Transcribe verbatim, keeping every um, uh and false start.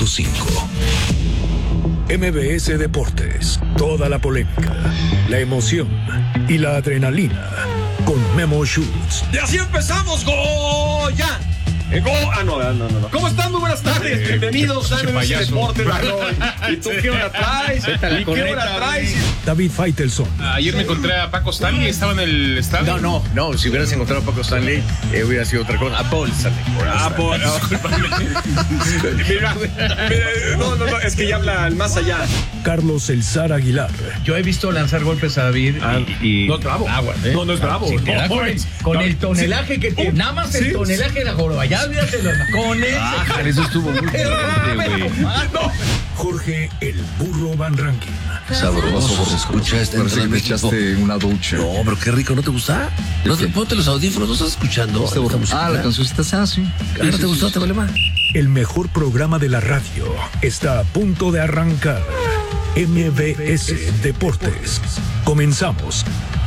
punto cinco. M B S Deportes, toda la polémica, la emoción y la adrenalina con Memo Schutz. Y así empezamos, Goya. Eh, go, ah, no, no, no, no. ¿Cómo están? Muy buenas tardes. Eh, Bienvenidos a M B S Deportes. ¿Y tú qué hora traes? ¿Y qué hora traes? David Faitelson. Ayer me encontré a Paco Stanley, estaba en el estadio. No, no, no, si hubieras encontrado a Paco Stanley, eh, hubiera sido otra cosa. A Paul Stanley. Ah, Paul, discúlpame. Mira, mira, no, no, no, es que ya habla al más allá. Carlos El Zar Aguilar. Yo he visto lanzar golpes a David Ah, y, y... no es bravo. Agua, ¿eh? No, no es bravo. Sí, No, te da con, el, con no, el tonelaje sí. que tiene. Nada más el Sí. tonelaje de la joroba. Ya olvídate los tacones. Ah, eso estuvo muy fuerte, güey. Jorge El Burro Van Rankin. Sabroso se escucha este Parece que me entrenamiento. echaste una ducha. No, pero qué rico, ¿no te gusta? No te, ponte los audífonos, ¿no estás escuchando? Este borrón. Ah, la cancioncita está así. ¿No te gustó? ¿Te vale más? El mejor programa de la radio está a punto de arrancar. M B S Deportes. Comenzamos.